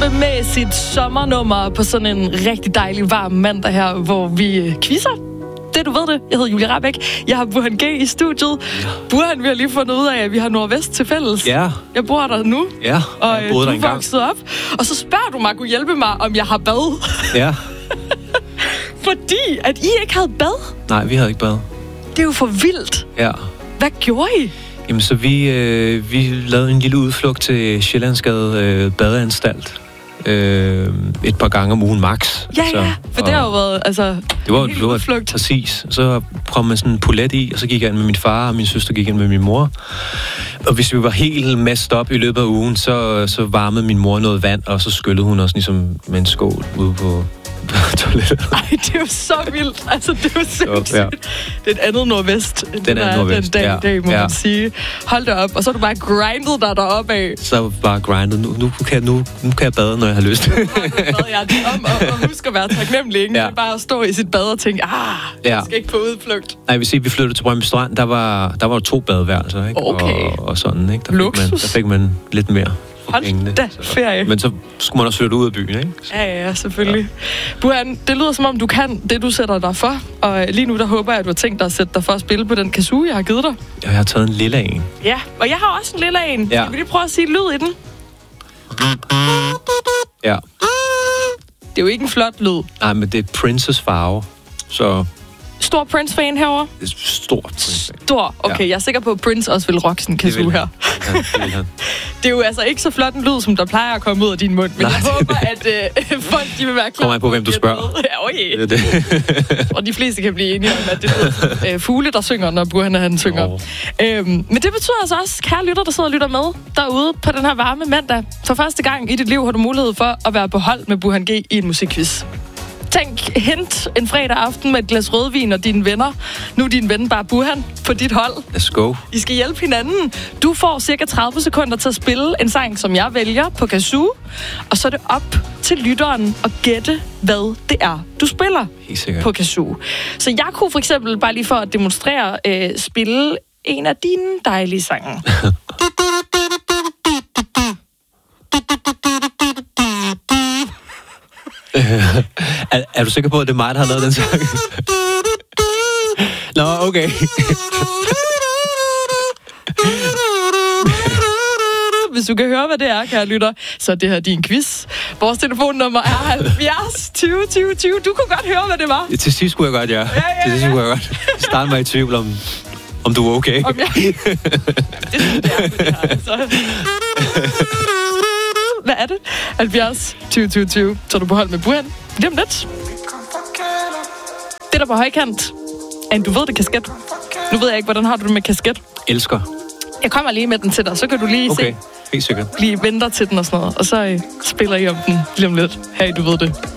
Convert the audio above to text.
kæmpemæssigt sommernummer på sådan en rigtig dejlig varm mandag her, hvor vi quizzer. Du ved det. Jeg hedder Julie Rabeck. Jeg har Burhan G i studiet. Burhan, vi har lige fundet ud af, at vi har Nordvest til fælles. Ja. Jeg bor der nu. Ja, og jeg boede der engang. Du voksede op. Og så spørger du mig at kunne hjælpe mig, om jeg har bad. Ja. Fordi at I ikke havde bad. Nej, vi havde ikke bad. Det er jo for vildt. Ja. Hvad gjorde I? Jamen, så vi lavede en lille udflugt til Sjællandsgade badeanstalt. Et par gange om ugen max. Ja, for det har jo været det var en udflugt. Præcis. Så kom man sådan en poulet i, og så gik jeg ind med min far, og min søster gik ind med min mor. Og hvis vi var helt messed op i løbet af ugen, så varmede min mor noget vand, og så skyllede hun os ligesom med en skål ude på toilettet. Ej, det er jo så vildt. Altså, det er jo sindssygt. Ja. Det er et andet Nordvest, den dag, må man sige. Hold da op. Og så har du bare grindet dig deroppe af. Så bare grindet. Nu kan jeg bade, når jeg har lyst. Og husk at være taknemmelig, ikke? Ja. Bare at stå i sit bad og tænke, jeg skal ikke på udflugt. Nej, vi flyttede til Brøndby Strand. Der var 2 badeværelser, ikke? Okay. Og sådan, ikke? Der fik man lidt mere. Hold da ferie. Men så skulle man også flytte ud af byen, ikke? Ja, selvfølgelig. Ja. Burhan, det lyder som om, du kan det, du sætter dig for. Og lige nu, der håber jeg, at du har tænkt dig at sætte dig for at spille på den kazoo, jeg har givet dig. Ja, jeg har taget en lille en. Ja, og jeg har også en lille en. Ja. Skal vi lige prøve at sige lyd i den? Ja. Det er jo ikke en flot lyd. Nej, men det er Princes farve, så... Stor Prince-fan herovre? Stor Prince-fan. Stor? Okay, ja. Jeg er sikker på, at Prince også vil rocke sådan en kazoo her. Ja, det vil han. Det er jo altså ikke så flot en lyd, som der plejer at komme ud af din mund, men jeg håber, at folk de vil være klar. Kommer an på, hvem du spørger. Ja, det. Og de fleste kan blive enige om, at det er fugle, der synger, når Burhan han synger. Men det betyder altså også, kære lytter, der sidder og lytter med derude på den her varme mandag. For første gang i dit liv har du mulighed for at være på hold med Burhan G i en musikquiz. Tænk, hent en fredag aften med et glas rødvin og dine venner. Nu er din ven bare Burhan på dit hold. Let's go. I skal hjælpe hinanden. Du får cirka 30 sekunder til at spille en sang, som jeg vælger på kazoo. Og så er det op til lytteren at gætte, hvad det er, du spiller på kazoo. Så jeg kunne for eksempel, bare lige for at demonstrere, spille en af dine dejlige sange. Er du sikker på, at det er mig, der har lavet den sang? Nå, okay. Hvis du kan høre, hvad det er, kære lytter, så er det her din quiz. Vores telefonnummer er 70 20 20 20. Du kunne godt høre, hvad det var. Til sidst kunne jeg godt, ja. Til sidst kunne jeg godt. Start mig i tvivl om du er okay. Om jeg... Det synes jeg er det her, altså. Hvad er det? 70 20 20 20. Så er du på hold med Burhan. Lige om lidt. Det der på højkant er en du ved det kasket. Nu ved jeg ikke, hvordan har du det med kasket? Elsker. Jeg kommer lige med den til dig, så kan du lige se. Helt sikkert. Lige venter til den og sådan noget. Og så spiller I om den lige om lidt. Hey, du ved det.